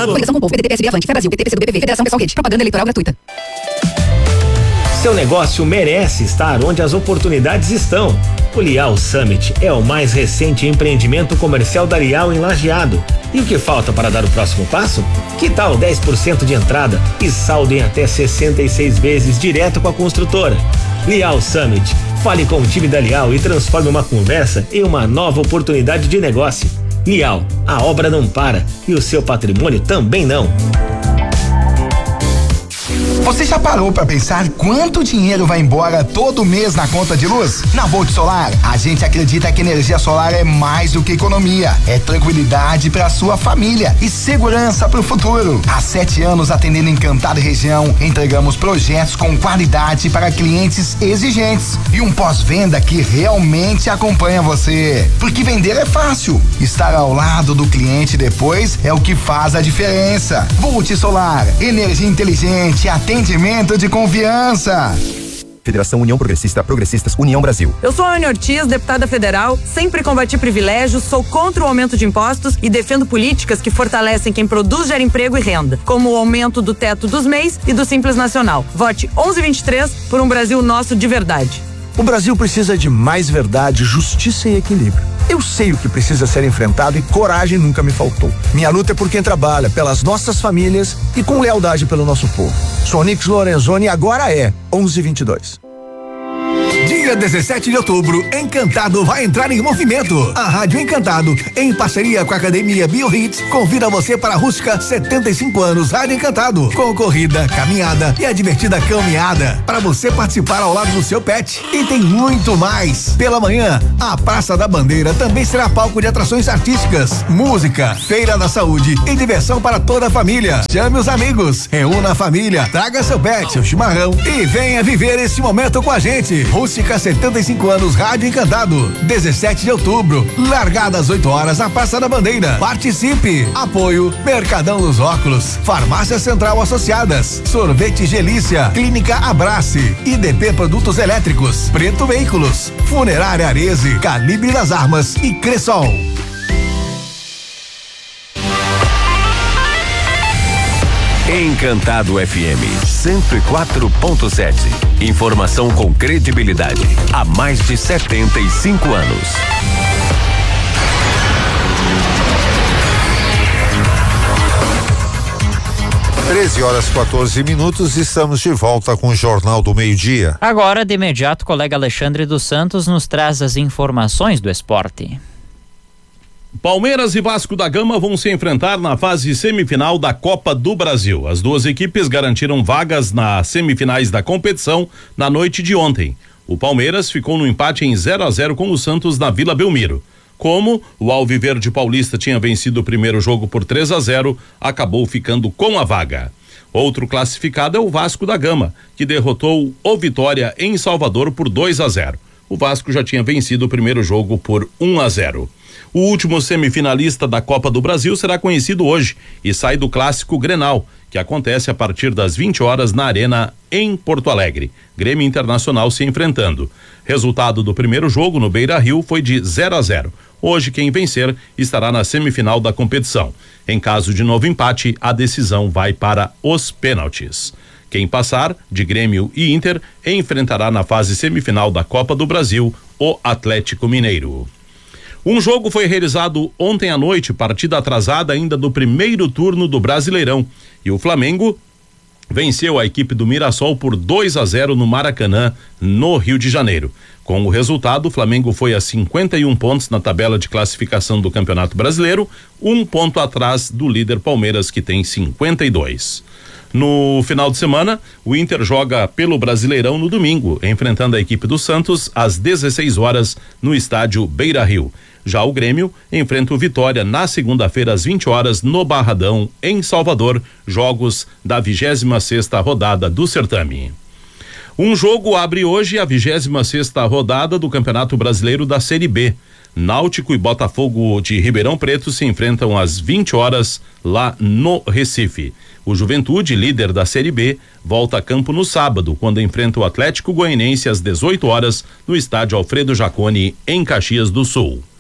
Estado. Coligação com o povo, PDT, PSB, Avante, Fé Brasil, PT, PCdoB, PV, Federação Pessoal Rede. Propaganda eleitoral gratuita. Seu negócio merece estar onde as oportunidades estão. O Lial Summit é o mais recente empreendimento comercial da Lial em Lajeado. E o que falta para dar o próximo passo? Que tal 10% de entrada e saldo em até 66 vezes direto com a construtora? Lial Summit. Fale com o time da Lial e transforme uma conversa em uma nova oportunidade de negócio. Lial, a obra não para e o seu patrimônio também não. Você já parou pra pensar quanto dinheiro vai embora todo mês na conta de luz? Na Volt Solar, a gente acredita que energia solar é mais do que economia, é tranquilidade pra sua família e segurança pro futuro. Há 7 anos atendendo Encantado e região, entregamos projetos com qualidade para clientes exigentes e um pós-venda que realmente acompanha você. Porque vender é fácil, estar ao lado do cliente depois é o que faz a diferença. Volt Solar, energia inteligente, atendimento de confiança. Federação União Progressista, Progressistas, União Brasil. Eu sou a Ana Ortiz, deputada federal, sempre combati privilégios, sou contra o aumento de impostos e defendo políticas que fortalecem quem produz, gera emprego e renda, como o aumento do teto dos MEIs e do Simples Nacional. Vote 1123 por um Brasil nosso de verdade. O Brasil precisa de mais verdade, justiça e equilíbrio. Eu sei o que precisa ser enfrentado e coragem nunca me faltou. Minha luta é por quem trabalha, pelas nossas famílias e com lealdade pelo nosso povo. Sou Nix Lorenzoni e agora é 1122. Dia 17 de outubro, Encantado vai entrar em movimento. A Rádio Encantado, em parceria com a Academia BioHits, convida você para a Rústica 75 anos Rádio Encantado, com corrida, caminhada e a divertida caminhada, para você participar ao lado do seu pet. E tem muito mais. Pela manhã, a Praça da Bandeira também será palco de atrações artísticas, música, feira da saúde e diversão para toda a família. Chame os amigos, reúna a família, traga seu pet, seu chimarrão e venha viver esse momento com a gente. Rústica 75 anos Rádio Encantado, 17 de outubro, largada às 8 horas na Praça da Bandeira. Participe. Apoio Mercadão dos Óculos, Farmácia Central Associadas, Sorvete Gelícia, Clínica Abrace, IDP Produtos Elétricos, Preto Veículos, Funerária Areze, Calibre das Armas e Cressol. Encantado FM 104.7. Informação com credibilidade há mais de 75 anos. 13h14, estamos de volta com o Jornal do Meio-Dia. Agora, de imediato, o colega Alexandre dos Santos nos traz as informações do esporte. Palmeiras e Vasco da Gama vão se enfrentar na fase semifinal da Copa do Brasil. As duas equipes garantiram vagas nas semifinais da competição na noite de ontem. O Palmeiras ficou no empate em 0-0 com o Santos na Vila Belmiro. Como o Alviverde Paulista tinha vencido o primeiro jogo por 3-0, acabou ficando com a vaga. Outro classificado é o Vasco da Gama, que derrotou o Vitória em Salvador por 2-0. O Vasco já tinha vencido o primeiro jogo por 1-0. O último semifinalista da Copa do Brasil será conhecido hoje e sai do clássico Grenal, que acontece a partir das 20 horas na Arena em Porto Alegre. Grêmio Internacional se enfrentando. Resultado do primeiro jogo no Beira-Rio foi de 0-0. Hoje quem vencer estará na semifinal da competição. Em caso de novo empate, a decisão vai para os pênaltis. Quem passar, de Grêmio e Inter, enfrentará na fase semifinal da Copa do Brasil o Atlético Mineiro. Um jogo foi realizado ontem à noite, partida atrasada ainda do primeiro turno do Brasileirão, e o Flamengo venceu a equipe do Mirassol por 2-0 no Maracanã, no Rio de Janeiro. Com o resultado, o Flamengo foi a 51 pontos na tabela de classificação do Campeonato Brasileiro, 1 ponto atrás do líder Palmeiras, que tem 52. No final de semana, o Inter joga pelo Brasileirão no domingo, enfrentando a equipe do Santos às 16 horas no estádio Beira-Rio. Já o Grêmio enfrenta o Vitória na segunda-feira às 20 horas no Barradão, em Salvador, jogos da 26ª rodada do certame. Um jogo abre hoje a 26ª rodada do Campeonato Brasileiro da Série B. Náutico e Botafogo de Ribeirão Preto se enfrentam às 20 horas lá no Recife. O Juventude, líder da Série B, volta a campo no sábado, quando enfrenta o Atlético Goianiense às 18 horas no estádio Alfredo Jaconi, em Caxias do Sul.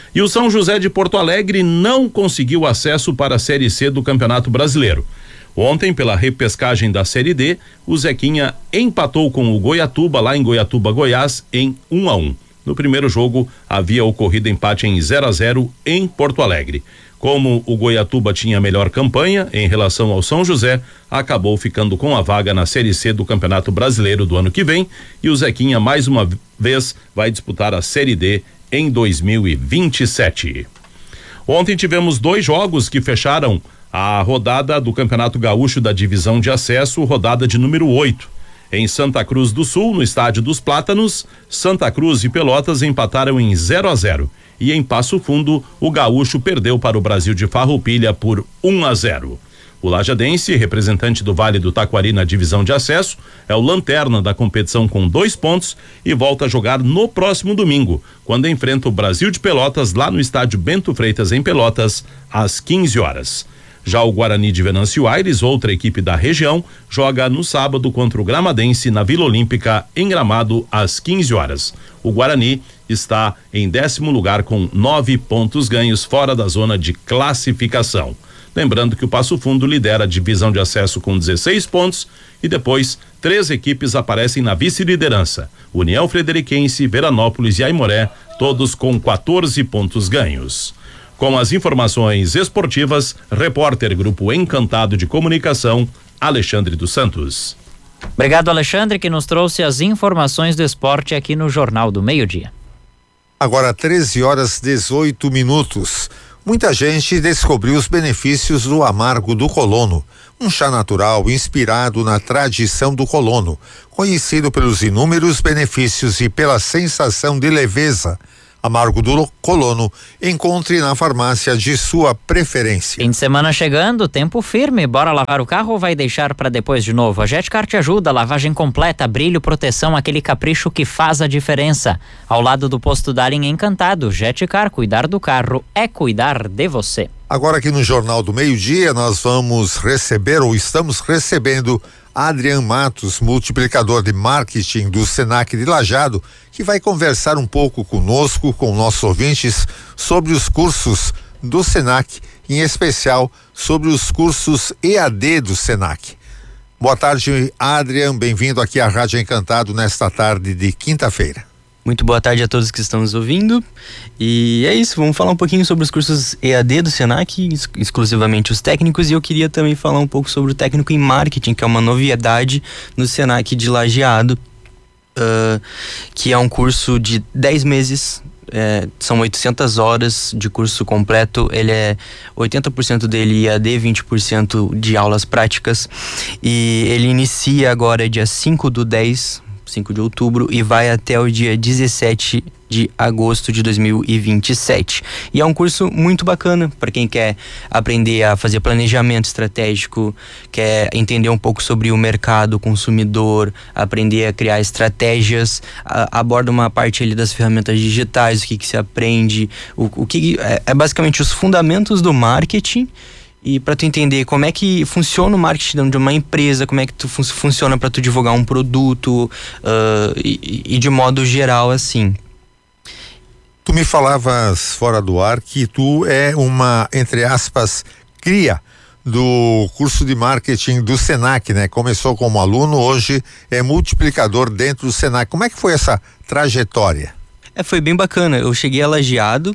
E o São José de Porto Alegre não conseguiu acesso para a Série C do Campeonato Brasileiro. Ontem, pela repescagem da Série D, o Zequinha empatou com o Goiatuba lá em Goiatuba, Goiás, em 1-1. No primeiro jogo, havia ocorrido empate em 0-0 em Porto Alegre. Como o Goiatuba tinha melhor campanha em relação ao São José, acabou ficando com a vaga na Série C do Campeonato Brasileiro do ano que vem, e o Zequinha mais uma vez vai disputar a Série D em 2027. Ontem tivemos 2 jogos que fecharam a rodada do Campeonato Gaúcho da Divisão de Acesso, rodada de número 8. Em Santa Cruz do Sul, no Estádio dos Plátanos, Santa Cruz e Pelotas empataram em 0-0. E em Passo Fundo, o Gaúcho perdeu para o Brasil de Farroupilha por 1-0. O Lajadense, representante do Vale do Taquari na divisão de acesso, é o lanterna da competição com 2 pontos e volta a jogar no próximo domingo, quando enfrenta o Brasil de Pelotas lá no estádio Bento Freitas em Pelotas, às 15 horas. Já o Guarani de Venâncio Aires, outra equipe da região, joga no sábado contra o Gramadense na Vila Olímpica em Gramado às 15 horas. O Guarani está em 10º lugar com 9 pontos ganhos fora da zona de classificação. Lembrando que o Passo Fundo lidera a divisão de acesso com 16 pontos e depois 3 equipes aparecem na vice-liderança: União Frederiquense, Veranópolis e Aimoré, todos com 14 pontos ganhos. Com as informações esportivas, repórter Grupo Encantado de Comunicação, Alexandre dos Santos. Obrigado, Alexandre, que nos trouxe as informações do esporte aqui no Jornal do Meio-Dia. Agora 13h18. Muita gente descobriu os benefícios do amargo do colono, um chá natural inspirado na tradição do colono, conhecido pelos inúmeros benefícios e pela sensação de leveza. Amargo do colono, encontre na farmácia de sua preferência. Fim de semana chegando, tempo firme, bora lavar o carro ou vai deixar para depois de novo? A Jetcar te ajuda, lavagem completa, brilho, proteção, aquele capricho que faz a diferença. Ao lado do posto Darin Encantado, Jetcar, cuidar do carro é cuidar de você. Agora aqui no Jornal do Meio-Dia nós vamos receber ou estamos recebendo Adrian Matos, multiplicador de marketing do Senac de Lajeado, que vai conversar um pouco conosco, com nossos ouvintes, sobre os cursos do Senac, em especial sobre os cursos EAD do Senac. Boa tarde, Adrian, bem-vindo aqui à Rádio Encantado nesta tarde de quinta-feira. Muito boa tarde a todos que estão nos ouvindo. E é isso, vamos falar um pouquinho sobre os cursos EAD do Senac, exclusivamente os técnicos, e eu queria também falar um pouco sobre o técnico em marketing, que é uma novidade no Senac de Lajeado, que é um curso de 10 meses, são 800 horas de curso completo. Ele é 80% dele EAD, 20% de aulas práticas, e ele inicia agora dia 5 de outubro e vai até o dia 17 de agosto de 2027. E é um curso muito bacana para quem quer aprender a fazer planejamento estratégico, quer entender um pouco sobre o mercado consumidor, aprender a criar estratégias, aborda uma parte ali das ferramentas digitais, o que se aprende, o que é basicamente os fundamentos do marketing. E para tu entender como é que funciona o marketing dentro de uma empresa, como é que funciona para tu divulgar um produto, e de modo geral assim. Tu me falavas fora do ar que tu é uma, entre aspas, cria do curso de marketing do Senac, né? Começou como aluno, hoje é multiplicador dentro do Senac. Como é que foi essa trajetória? Foi bem bacana. Eu cheguei a Lajeado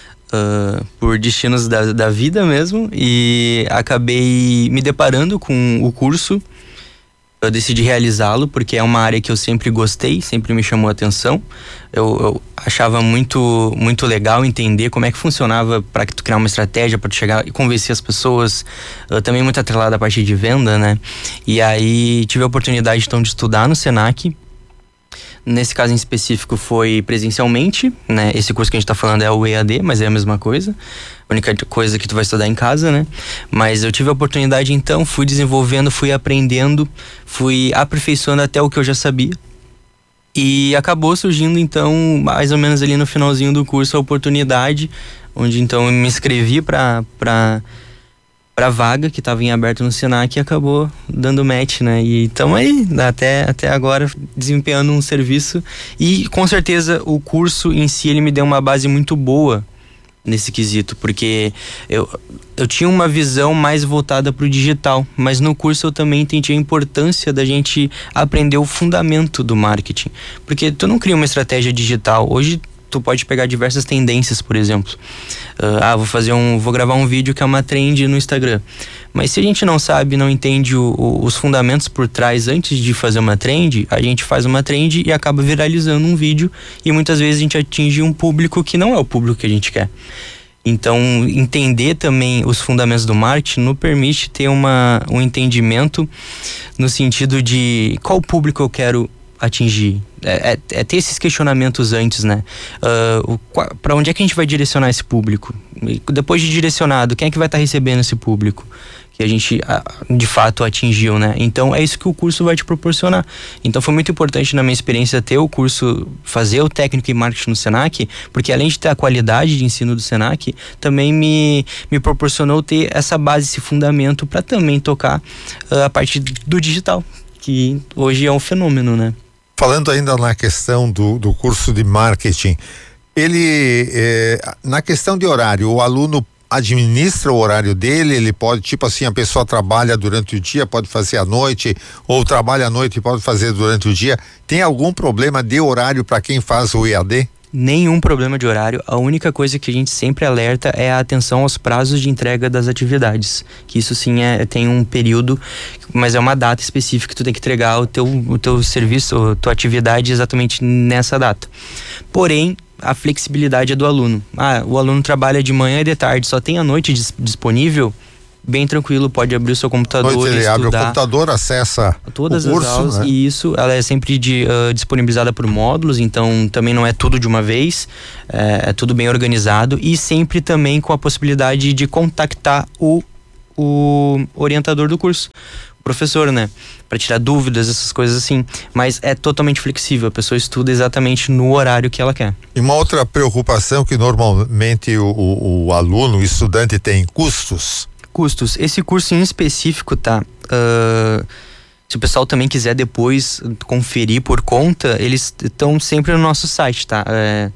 por destinos da vida mesmo, e acabei me deparando com o curso. Eu decidi realizá-lo porque é uma área que eu sempre gostei, sempre me chamou a atenção. Eu achava muito, muito legal entender como é que funcionava para que tu criar uma estratégia, para tu chegar e convencer as pessoas. Também muito atrelado à parte de venda, né? E aí tive a oportunidade então de estudar no Senac. Nesse caso em específico foi presencialmente, né? Esse curso que a gente tá falando é o EAD, mas é a mesma coisa. A única coisa que tu vai estudar em casa, né? Mas eu tive a oportunidade então, fui desenvolvendo, fui aprendendo, fui aperfeiçoando até o que eu já sabia. E acabou surgindo então, mais ou menos ali no finalzinho do curso, a oportunidade, onde então eu me inscrevi para vaga que estava em aberto no Senac e acabou dando match, né? E estamos aí até agora desempenhando um serviço, e com certeza o curso em si ele me deu uma base muito boa nesse quesito, porque eu tinha uma visão mais voltada para o digital, mas no curso eu também entendi a importância da gente aprender o fundamento do marketing, porque tu não cria uma estratégia digital. Hoje tu pode pegar diversas tendências, por exemplo. Vou gravar um vídeo que é uma trend no Instagram. Mas se a gente não sabe, não entende os fundamentos por trás antes de fazer uma trend, a gente faz uma trend e acaba viralizando um vídeo, e muitas vezes a gente atinge um público que não é o público que a gente quer. Então, entender também os fundamentos do marketing nos permite ter um entendimento no sentido de qual público eu quero atingir. É ter esses questionamentos antes, né? Para onde é que a gente vai direcionar esse público? E depois de direcionado, quem é que vai estar recebendo esse público que a gente de fato atingiu, né? Então é isso que o curso vai te proporcionar. Então foi muito importante na minha experiência ter o curso, fazer o técnico em marketing no Senac, porque além de ter a qualidade de ensino do Senac, também me proporcionou ter essa base, esse fundamento para também tocar a parte do digital, que hoje é um fenômeno, né? Falando ainda na questão do curso de marketing, na questão de horário, o aluno administra o horário dele, ele pode, tipo assim, a pessoa trabalha durante o dia, pode fazer à noite, ou trabalha à noite e pode fazer durante o dia. Tem algum problema de horário para quem faz o EAD? Nenhum problema de horário. A única coisa que a gente sempre alerta é a atenção aos prazos de entrega das atividades, que isso sim tem um período, mas é uma data específica que tu tem que entregar o teu serviço, a tua atividade exatamente nessa data. Porém, a flexibilidade é do aluno. O aluno trabalha de manhã e de tarde, só tem a noite disponível, bem tranquilo, pode abrir o seu computador e estudar. Ele abre o computador, acessa todas o curso, as aulas, né? E isso, ela é sempre disponibilizada por módulos, então também não é tudo de uma vez, é tudo bem organizado, e sempre também com a possibilidade de contactar o orientador do curso, o professor, né? Para tirar dúvidas, essas coisas assim. Mas é totalmente flexível, a pessoa estuda exatamente no horário que ela quer. E uma outra preocupação que normalmente o aluno, o estudante tem, custos. Esse curso em específico, tá? Se o pessoal também quiser depois conferir por conta, eles estão sempre no nosso site, tá?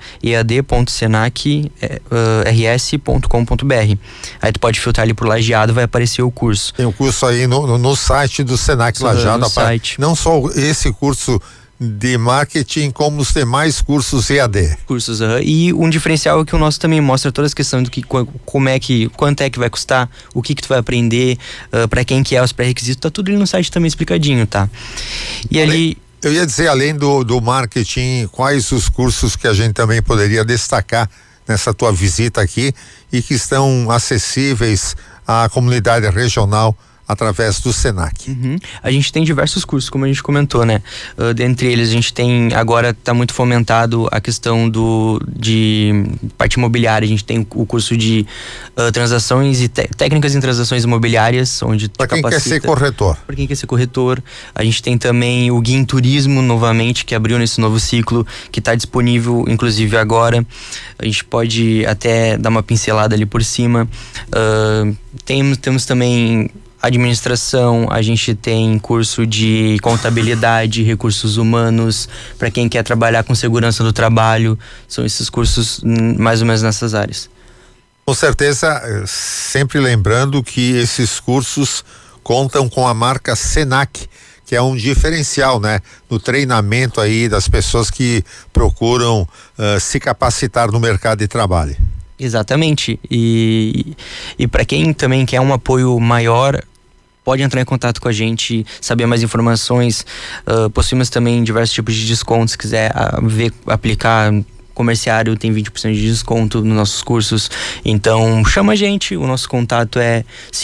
ead.senacrs.com.br. Aí tu pode filtrar ali por Lajeado, vai aparecer o curso. Tem o curso aí no site do Senac Lajeado. Não só esse curso de marketing, como os demais cursos EAD. E um diferencial é que o nosso também mostra todas as questões do quanto é que vai custar, o que tu vai aprender, para quem que é os pré-requisitos, tá tudo ali no site também explicadinho, tá? Eu ia dizer, além do marketing, quais os cursos que a gente também poderia destacar nessa tua visita aqui e que estão acessíveis à comunidade regional através do Senac. A gente tem diversos cursos, como a gente comentou, né? Dentre eles a gente tem, agora está muito fomentado a questão de parte imobiliária. A gente tem o curso de transações e técnicas em transações imobiliárias, onde para quem quer ser corretor. Para quem quer ser corretor. A gente tem também o Guia em Turismo, novamente, que abriu nesse novo ciclo, que está disponível, inclusive agora. A gente pode até dar uma pincelada ali por cima. Temos também administração, a gente tem curso de contabilidade, recursos humanos, para quem quer trabalhar com segurança do trabalho. São esses cursos mais ou menos nessas áreas. Com certeza, sempre lembrando que esses cursos contam com a marca Senac, que é um diferencial, né? No treinamento aí das pessoas que procuram se capacitar no mercado de trabalho. Exatamente. E para quem também quer um apoio maior, pode entrar em contato com a gente, saber mais informações. Possuímos também diversos tipos de descontos. Se quiser aplicar comerciário, tem 20% de desconto nos nossos cursos. Então chama a gente, o nosso contato é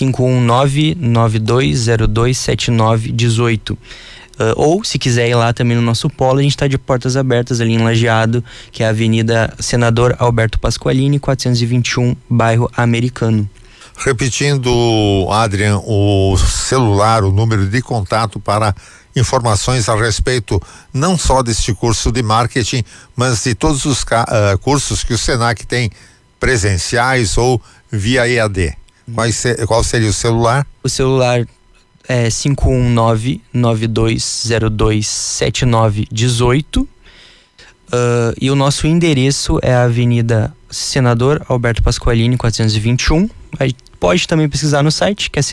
519-9202-7918. Ou se quiser ir lá também no nosso polo, a gente está de portas abertas ali em Lajeado, que é a Avenida Senador Alberto Pasqualini, 421, bairro Americano. Repetindo, Adrian, o celular, o número de contato para informações a respeito não só deste curso de marketing, mas de todos os cursos que o Senac tem presenciais ou via EAD. Qual seria o celular? O celular é 519-9202-7918 e o nosso endereço é a Avenida Senador Alberto Pasqualini 421. Aí pode também pesquisar no site, que é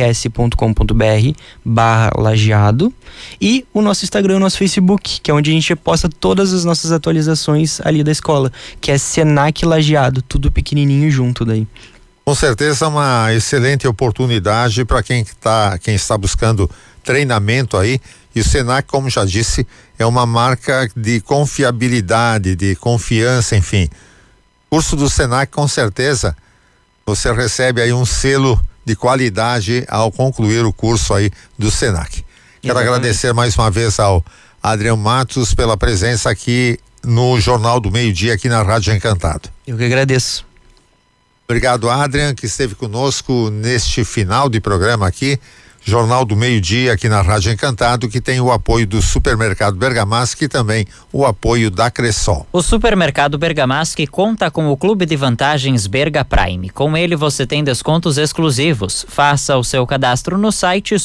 senacrs.com.br/lajeado, e o nosso Instagram, o nosso Facebook, que é onde a gente posta todas as nossas atualizações ali da escola, que é Senac Lajeado, tudo pequenininho junto daí. Com certeza uma excelente oportunidade para quem está buscando treinamento aí. E o Senac, como já disse, é uma marca de confiabilidade, de confiança, enfim. Curso do Senac, com certeza, você recebe aí um selo de qualidade ao concluir o curso aí do Senac. Quero agradecer mais uma vez ao Adriano Matos pela presença aqui no Jornal do Meio-Dia, aqui na Rádio Encantado. Eu que agradeço. Obrigado, Adrian, que esteve conosco neste final de programa aqui, Jornal do Meio-Dia, aqui na Rádio Encantado, que tem o apoio do Supermercado Bergamasque e também o apoio da Cressol. O Supermercado Bergamasque conta com o Clube de Vantagens Berga Prime. Com ele você tem descontos exclusivos. Faça o seu cadastro no site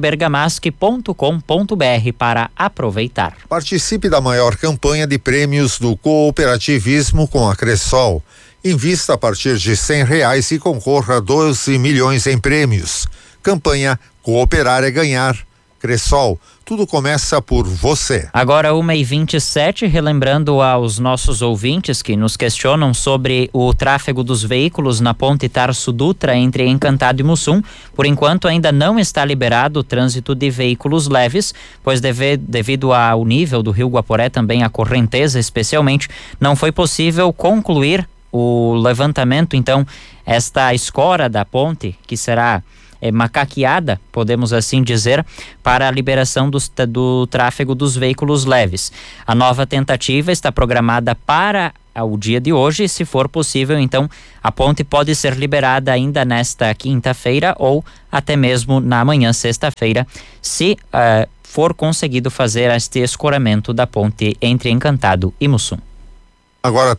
superbergamasque.com.br para aproveitar. Participe da maior campanha de prêmios do cooperativismo com a Cressol. Invista a partir de R$100 e concorra a 12 milhões em prêmios. Campanha Cooperar é Ganhar. Cressol, tudo começa por você. Agora 1h27, relembrando aos nossos ouvintes que nos questionam sobre o tráfego dos veículos na ponte Tarso Dutra entre Encantado e Mussum. Por enquanto ainda não está liberado o trânsito de veículos leves, pois devido ao nível do Rio Guaporé, também a correnteza especialmente, não foi possível concluir o levantamento. Então, esta escora da ponte, que será macaqueada, podemos assim dizer, para a liberação do tráfego dos veículos leves. A nova tentativa está programada para o dia de hoje, e se for possível, então, a ponte pode ser liberada ainda nesta quinta-feira ou até mesmo na manhã, sexta-feira, se for conseguido fazer este escoramento da ponte entre Encantado e Mussum. Agora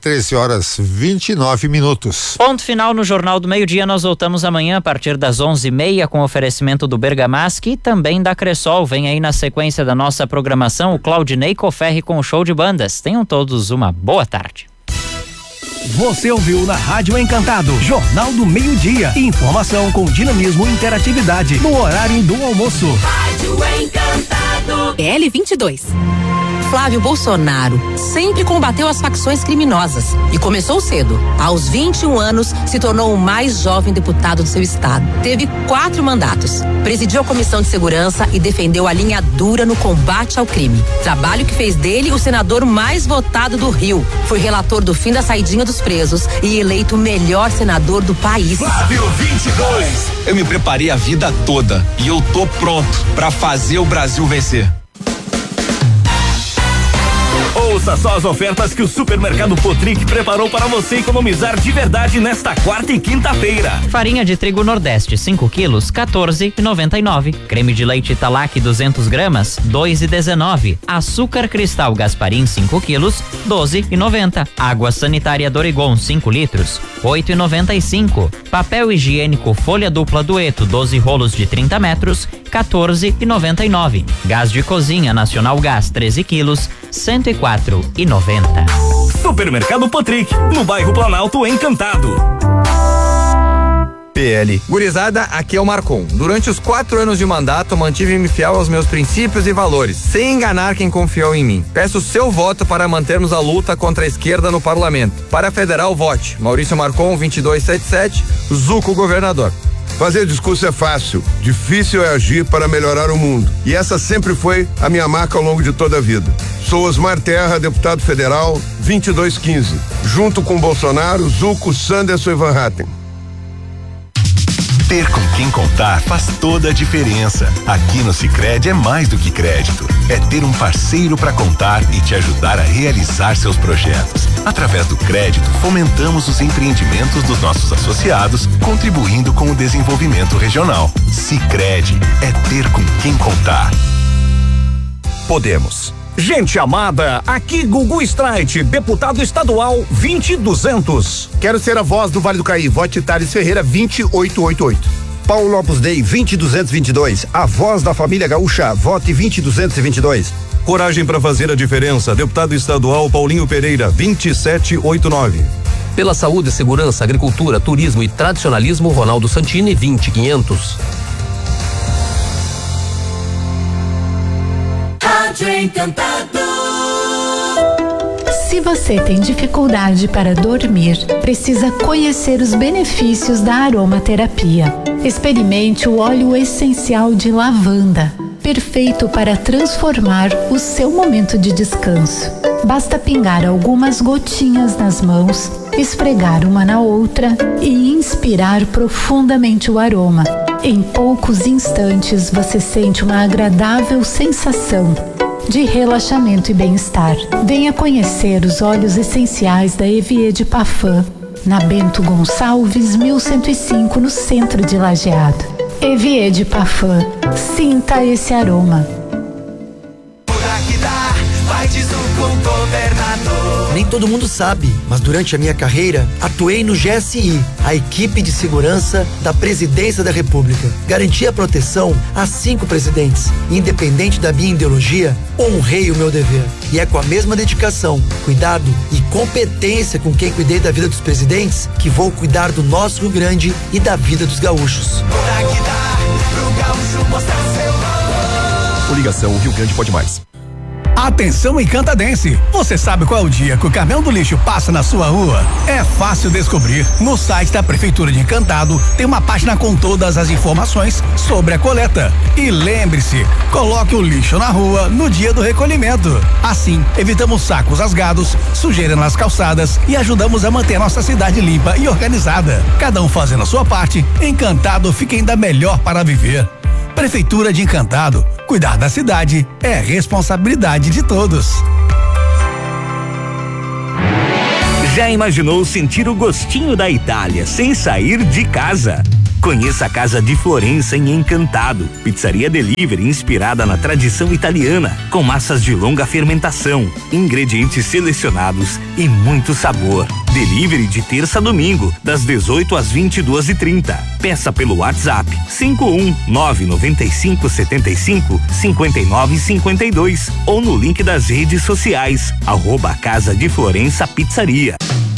13h29. Ponto final no Jornal do Meio-Dia. Nós voltamos amanhã a partir das 11h30 com oferecimento do Bergamasque e também da Cressol. Vem aí na sequência da nossa programação o Claudinei Coferri com o show de bandas. Tenham todos uma boa tarde. Você ouviu na Rádio Encantado, Jornal do Meio-Dia. Informação com dinamismo e interatividade no horário do almoço. Rádio Encantado. PL 22. Flávio Bolsonaro sempre combateu as facções criminosas e começou cedo. Aos 21 anos, se tornou o mais jovem deputado do seu estado. Teve 4 mandatos. Presidiu a Comissão de Segurança e defendeu a linha dura no combate ao crime. Trabalho que fez dele o senador mais votado do Rio. Foi relator do fim da saidinha dos presos e eleito o melhor senador do país. Flávio 22. Eu me preparei a vida toda e eu tô pronto pra fazer o Brasil vencer. Ouça só as ofertas que o Supermercado Potric preparou para você economizar de verdade nesta quarta e quinta-feira. Farinha de trigo Nordeste 5 quilos, 14,99. Creme de leite Italac 200 gramas, 2,19. Açúcar Cristal Gasparim 5 quilos, 12,90. Água sanitária Dorigon 5 litros, 8,95. Papel higiênico Folha Dupla Dueto 12 rolos de 30 metros, 14,99. Gás de cozinha Nacional Gás 13 quilos, 104,90. Supermercado Potric, no bairro Planalto Encantado. PL. Gurizada, aqui é o Marcon. Durante os 4 anos de mandato, mantive-me fiel aos meus princípios e valores, sem enganar quem confiou em mim. Peço seu voto para mantermos a luta contra a esquerda no parlamento. Para federal, vote Maurício Marcon 2277, Zuco governador. Fazer discurso é fácil, difícil é agir para melhorar o mundo. E essa sempre foi a minha marca ao longo de toda a vida. Sou Osmar Terra, deputado federal, 2215. Junto com Bolsonaro, Zuco, Sanderson e Van Hatten. Ter com quem contar faz toda a diferença. Aqui no Sicredi é mais do que crédito. É ter um parceiro para contar e te ajudar a realizar seus projetos. Através do crédito, fomentamos os empreendimentos dos nossos associados, contribuindo com o desenvolvimento regional. Sicredi é ter com quem contar. Podemos. Gente amada, aqui Gugu Streit, deputado estadual 20200. Quero ser a voz do Vale do Caí, vote Thales Ferreira 2888. Paulo Opus Dei 20222, a voz da família gaúcha, vote 20222. Coragem para fazer a diferença. Deputado estadual Paulinho Pereira, 2789. Pela saúde, segurança, agricultura, turismo e tradicionalismo, Ronaldo Santini, 20500. Rádio Encantado. Se você tem dificuldade para dormir, precisa conhecer os benefícios da aromaterapia. Experimente o óleo essencial de lavanda, perfeito para transformar o seu momento de descanso. Basta pingar algumas gotinhas nas mãos, esfregar uma na outra e inspirar profundamente o aroma. Em poucos instantes você sente uma agradável sensação de relaxamento e bem-estar. Venha conhecer os óleos essenciais da Evier de Parfum, na Bento Gonçalves, 1105, no centro de Lajeado. Evier de Parfum, sinta esse aroma. Nem todo mundo sabe, mas durante a minha carreira, atuei no GSI, a equipe de segurança da Presidência da República. Garanti a proteção a 5 presidentes. Independente da minha ideologia, honrei o meu dever. E é com a mesma dedicação, cuidado e competência com quem cuidei da vida dos presidentes que vou cuidar do nosso Rio Grande e da vida dos gaúchos. Coligação Rio Grande Pode Mais. Atenção encantadense, você sabe qual é o dia que o caminhão do lixo passa na sua rua? É fácil descobrir. No site da Prefeitura de Encantado tem uma página com todas as informações sobre a coleta. E lembre-se, coloque o lixo na rua no dia do recolhimento. Assim, evitamos sacos rasgados, sujeira nas calçadas e ajudamos a manter nossa cidade limpa e organizada. Cada um fazendo a sua parte, Encantado fica ainda melhor para viver. Prefeitura de Encantado, cuidar da cidade é responsabilidade de todos. Já imaginou sentir o gostinho da Itália sem sair de casa? Conheça a Casa di Florença em Encantado, pizzaria delivery inspirada na tradição italiana, com massas de longa fermentação, ingredientes selecionados e muito sabor. Delivery de terça a domingo, das 18 às 22h30. Peça pelo WhatsApp 51995755952 ou no link das redes sociais @Casa di Florença Pizzaria.